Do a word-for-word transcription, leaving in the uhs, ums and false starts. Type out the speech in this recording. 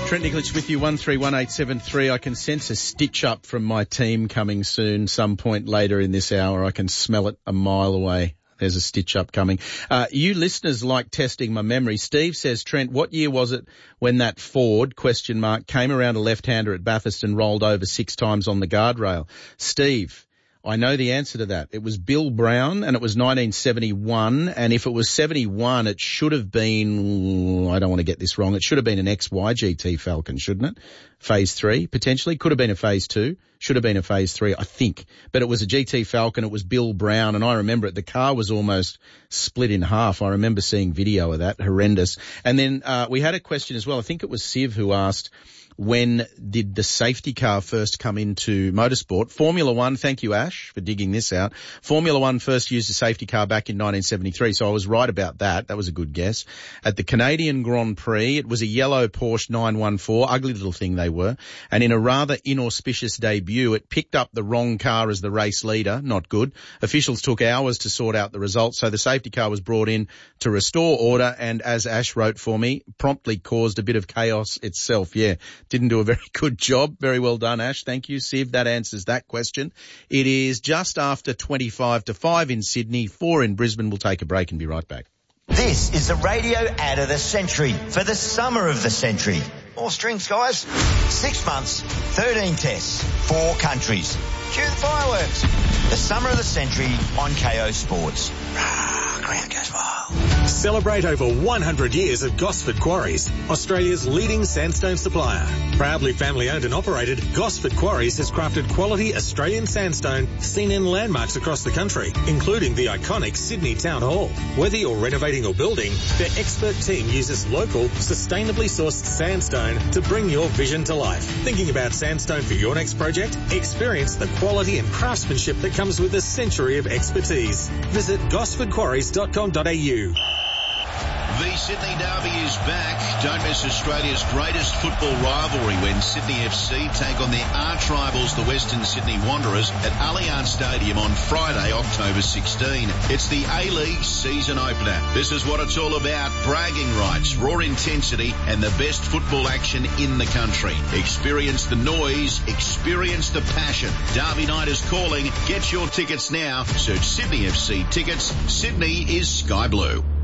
Trent Nicholas with you, one three one eight seven three. I can sense a stitch-up from my team coming soon, some point later in this hour. I can smell it a mile away. There's a stitch-up coming. Uh, you listeners like testing my memory. Steve says, Trent, what year was it when that Ford, question mark, came around a left-hander at Bathurst and rolled over six times on the guardrail? Steve, I know the answer to that. It was Bill Brown, and it was nineteen seventy-one, and if it was seventy-one, it should have been, I don't want to get this wrong, it should have been an X Y G T Falcon, shouldn't it? Phase three, potentially. Could have been a Phase two. Should have been a Phase three, I think. But it was a G T Falcon, it was Bill Brown, and I remember it. The car was almost split in half. I remember seeing video of that. Horrendous. And then uh we had a question as well. I think it was Siv who asked, when did the safety car first come into motorsport? Formula One, thank you, Ash, for digging this out. Formula One first used a safety car back in nineteen seventy-three, so I was right about that. That was a good guess. At the Canadian Grand Prix, it was a yellow Porsche nine one four, ugly little thing they were, and in a rather inauspicious debut, it picked up the wrong car as the race leader. Not good. Officials took hours to sort out the results, so the safety car was brought in to restore order, and as Ash wrote for me, promptly caused a bit of chaos itself. Yeah. Didn't do a very good job. Very well done, Ash. Thank you, Siv. That answers that question. It is just after twenty-five to five in Sydney, four in Brisbane. We'll take a break and be right back. This is the radio ad of the century for the summer of the century. More strings, guys. Six months, thirteen tests, four countries. Cue the fireworks. The summer of the century on K O Sports. Rah, ground goes wild. Celebrate over one hundred years of Gosford Quarries, Australia's leading sandstone supplier. Proudly family owned and operated, Gosford Quarries has crafted quality Australian sandstone seen in landmarks across the country, including the iconic Sydney Town Hall. Whether you're renovating or building, their expert team uses local, sustainably sourced sandstone to bring your vision to life. Thinking about sandstone for your next project? Experience the quality and craftsmanship that comes with a century of expertise. Visit gosford quarries dot com dot a u. The Sydney Derby is back. Don't miss Australia's greatest football rivalry when Sydney F C take on their arch rivals, the Western Sydney Wanderers, at Allianz Stadium on Friday, October sixteenth. It's the A-League season opener. This is what it's all about. Bragging rights, raw intensity, and the best football action in the country. Experience the noise. Experience the passion. Derby night is calling. Get your tickets now. Search Sydney F C tickets. Sydney is sky blue.